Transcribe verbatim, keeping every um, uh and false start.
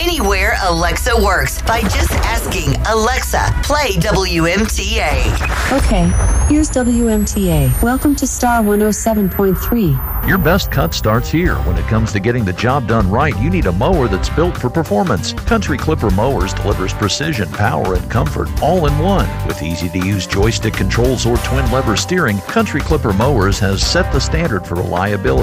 anywhere Alexa works by just asking Alexa, play W M T A. Okay, here's W M T A. Welcome to Star one oh seven point three. Your best cut starts here. When it comes to getting the job done right, you need a mower that's built for performance. Country Clipper Mowers delivers precision, power, and comfort all in one. With easy-to-use joystick controls or twin-lever steering, Country Clipper Mowers has set the standard for reliability